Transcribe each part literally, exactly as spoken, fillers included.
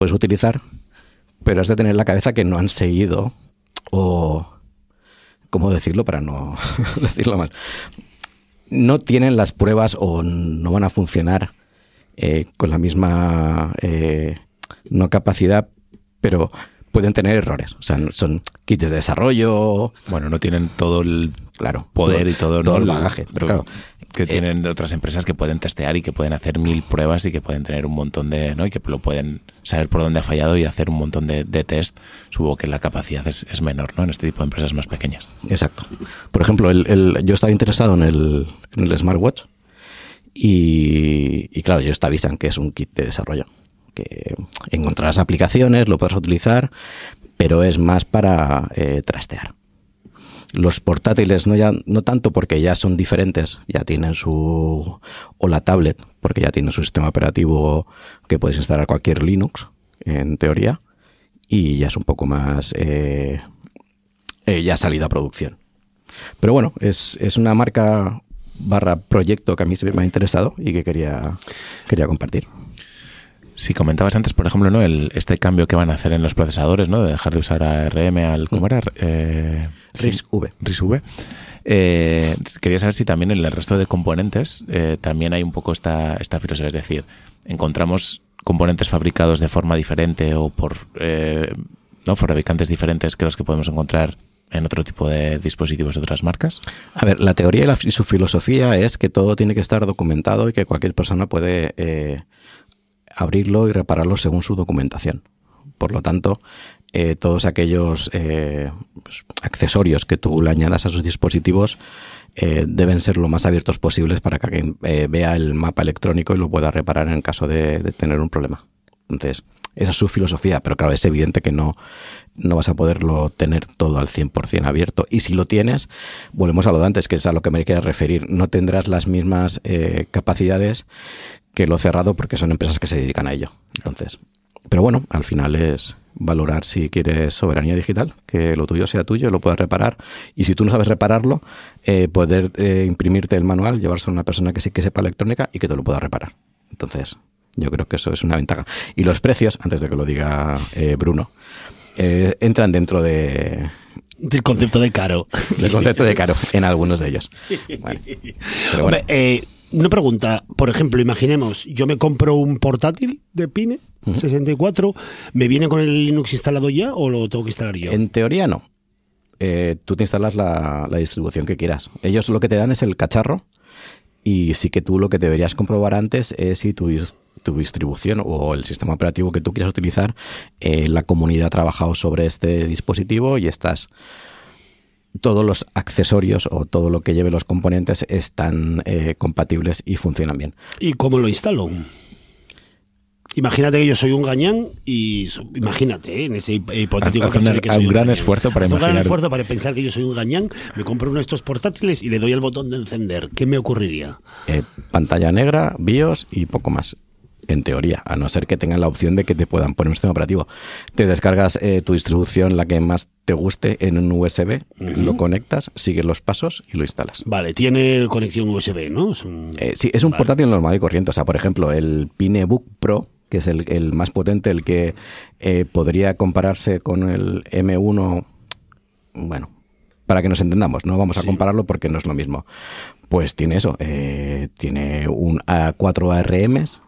puedes utilizar, pero has de tener en la cabeza que no han seguido, o ¿cómo decirlo para no decirlo mal? No tienen las pruebas o no van a funcionar eh, con la misma eh, no capacidad, pero pueden tener errores. O sea, son kits de desarrollo. Bueno, no tienen todo el claro, poder todo, y todo, todo ¿no? el bagaje. Pero claro, que eh, tienen otras empresas que pueden testear y que pueden hacer mil pruebas y que pueden tener un montón de, ¿no? Y que lo pueden saber por dónde ha fallado y hacer un montón de, de test. Supongo que la capacidad es, es menor, ¿no? En este tipo de empresas más pequeñas. Exacto. Por ejemplo, el, el, yo estaba interesado en el, en el smartwatch y, y claro, ellos te avisan que es un kit de desarrollo, que encontrarás aplicaciones, lo puedes utilizar, pero es más para eh, trastear. Los portátiles no ya no tanto porque ya son diferentes, ya tienen su... o la tablet, porque ya tiene su sistema operativo que puedes instalar cualquier Linux, en teoría, y ya es un poco más... Eh, eh, ya ha salido a producción. Pero bueno, es, es una marca barra proyecto que a mí se me ha interesado y que quería, quería compartir. Sí, comentabas antes, por ejemplo, ¿no? El, este cambio que van a hacer en los procesadores, ¿no? De dejar de usar A R M al... ¿Cómo era? Eh, R I S V. Sí, R I S V. Eh, quería saber si también en el resto de componentes eh, también hay un poco esta, esta filosofía. Es decir, encontramos componentes fabricados de forma diferente o por, eh, ¿no? por fabricantes diferentes que los que podemos encontrar en otro tipo de dispositivos de otras marcas. A ver, la teoría y, la, y su filosofía es que todo tiene que estar documentado y que cualquier persona puede... Eh, abrirlo y repararlo según su documentación. Por lo tanto, eh, todos aquellos eh, pues, accesorios que tú le añadas a sus dispositivos eh, deben ser lo más abiertos posibles para que alguien eh, vea el mapa electrónico y lo pueda reparar en caso de, de tener un problema. Entonces, esa es su filosofía, pero claro, es evidente que no, no vas a poderlo tener todo al cien por ciento abierto. Y si lo tienes, volvemos a lo de antes, que es a lo que me quería referir, no tendrás las mismas eh, capacidades que lo cerrado porque son empresas que se dedican a ello. Entonces, pero bueno, al final es valorar si quieres soberanía digital, que lo tuyo sea tuyo, lo puedas reparar, y si tú no sabes repararlo, eh, poder eh, imprimirte el manual, llevarse a una persona que sí que sepa electrónica y que te lo pueda reparar. Entonces, yo creo que eso es una ventaja. Y los precios, antes de que lo diga eh, Bruno, eh, entran dentro de... del concepto de caro. Del concepto de caro, en algunos de ellos. Bueno, pero bueno. Hombre, eh, una pregunta, por ejemplo, imaginemos, yo me compro un portátil de Pine uh-huh. sesenta y cuatro, ¿me viene con el Linux instalado ya o lo tengo que instalar yo? En teoría no. Eh, tú te instalas la, la distribución que quieras. Ellos lo que te dan es el cacharro y sí que tú lo que deberías comprobar antes es si tu, tu distribución o el sistema operativo que tú quieras utilizar, eh, la comunidad ha trabajado sobre este dispositivo y estás... todos los accesorios o todo lo que lleve los componentes están eh, compatibles y funcionan bien. ¿Y cómo lo instalo? Imagínate que yo soy un gañán y so, imagínate, ¿eh? En ese hipotético caso de que soy un gran gañán. esfuerzo para Haz imaginar. Un gran esfuerzo para pensar que yo soy un gañán, me compro uno de estos portátiles y le doy el botón de encender. ¿Qué me ocurriría? Eh, pantalla negra, BIOS y poco más. En teoría, a no ser que tengan la opción de que te puedan poner un sistema operativo. Te descargas eh, tu distribución, la que más te guste, en un U S B, uh-huh. lo conectas, sigues los pasos y lo instalas. Vale, tiene conexión U S B, ¿no? Es un... Eh, sí, es un vale. portátil normal y corriente. O sea, por ejemplo, el Pinebook Pro, que es el, el más potente, el que eh, podría compararse con el M uno, bueno, para que nos entendamos, no vamos a sí. compararlo porque no es lo mismo. Pues tiene eso, eh, tiene un A cuatro A R Ms,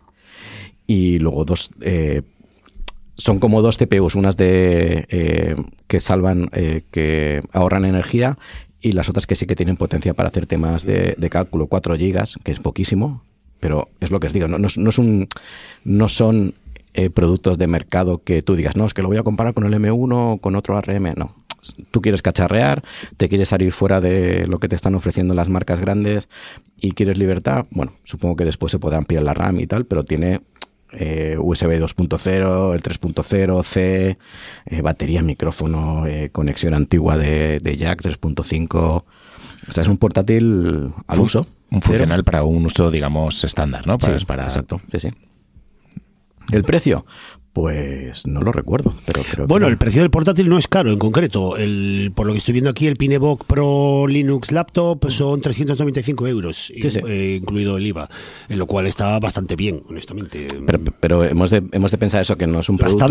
y luego dos eh, son como dos C P Us, unas de eh, que salvan, eh, que ahorran energía, y las otras que sí que tienen potencia para hacer temas de, de cálculo, cuatro gigas, que es poquísimo, pero es lo que os digo, no, no, no, es un, no son eh, productos de mercado que tú digas, no, es que lo voy a comparar con el M uno o con otro A R M, no. Tú quieres cacharrear, te quieres salir fuera de lo que te están ofreciendo las marcas grandes y quieres libertad, bueno, supongo que después se podrá ampliar la RAM y tal, pero tiene... Eh, U S B dos punto cero, el tres punto cero, C, eh, batería, micrófono, eh, conexión antigua de, de jack tres punto cinco. O sea, es un portátil al un, uso. Un funcional pero, para un uso, digamos, estándar, ¿no? Para, sí, para... exacto, sí, sí. ¿El precio? Pues no lo recuerdo, pero creo Bueno, que... el precio del portátil no es caro en concreto. El, por lo que estoy viendo aquí, el Pinebook Pro Linux Laptop son trescientos noventa y cinco euros, Sí, sí. eh, incluido el I V A, en lo cual está bastante bien, honestamente. Pero, pero hemos, de, hemos de pensar eso, que no es un Las producto...